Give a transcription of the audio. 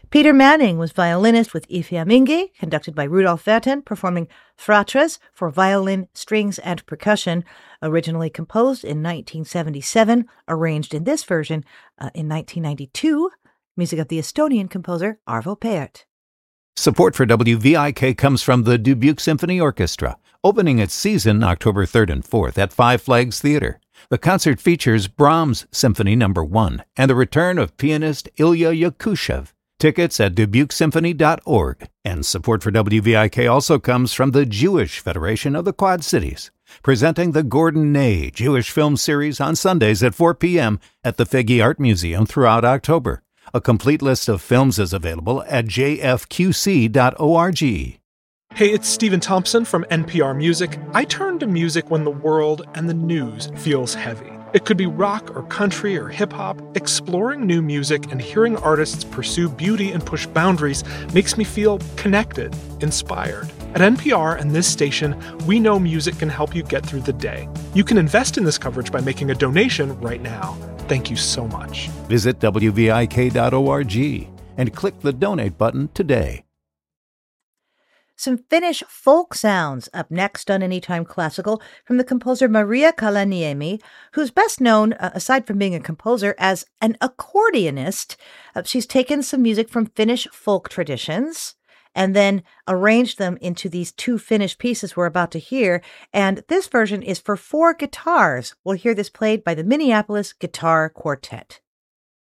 Peter Manning was violinist with Ifeamingi, conducted by Rudolf Verten, performing fratres for violin, strings, and percussion, originally composed in 1977, arranged in this version in 1992, music of the Estonian composer Arvo Pärt. Support for WVIK comes from the Dubuque Symphony Orchestra, opening its season October 3rd and 4th at Five Flags Theater. The concert features Brahms Symphony No. 1 and the return of pianist Ilya Yakushev. Tickets at DubuqueSymphony.org. And support for WVIK also comes from the Jewish Federation of the Quad Cities, presenting the Gordon Ney Jewish Film Series on Sundays at 4 p.m. at the Figge Art Museum throughout October. A complete list of films is available at jfqc.org. Hey, it's Stephen Thompson from NPR Music. I turn to music when the world and the news feels heavy. It could be rock or country or hip-hop. Exploring new music and hearing artists pursue beauty and push boundaries makes me feel connected, inspired. At NPR and this station, we know music can help you get through the day. You can invest in this coverage by making a donation right now. Thank you so much. Visit WVIK.org and click the donate button today. Some Finnish folk sounds up next on Anytime Classical from the composer Maria Kalaniemi, who's best known, aside from being a composer, as an accordionist. She's taken some music from Finnish folk traditions and then arranged them into these two Finnish pieces we're about to hear. And this version is for 4 guitars. We'll hear this played by the Minneapolis Guitar Quartet.